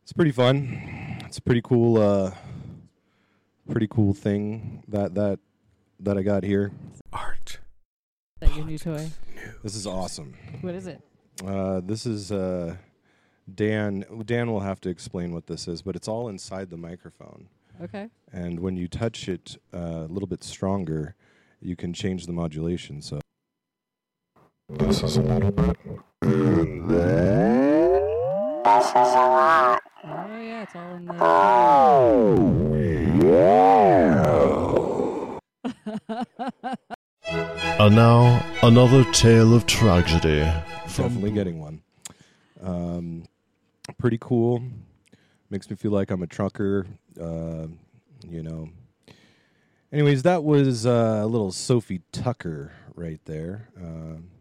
It's pretty fun. It's a pretty cool thing that I got here. Art. Is that your new toy? This is awesome. What is it? This is Dan. Dan will have to explain what this is, but it's all inside the microphone. Okay. And when you touch it a little bit stronger, you can change the modulation. So This is a little bit. And Oh yeah, it's all in the. And now, another tale of tragedy. definitely getting one. Pretty cool. Makes me feel like I'm a trucker. Anyways, that was a little Sophie Tucker right there.